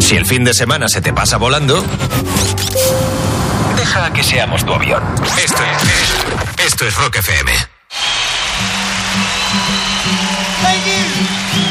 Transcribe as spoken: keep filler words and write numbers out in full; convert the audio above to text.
Si el fin de semana se te pasa volando, deja que seamos tu avión. Esto es, esto es Rock F M.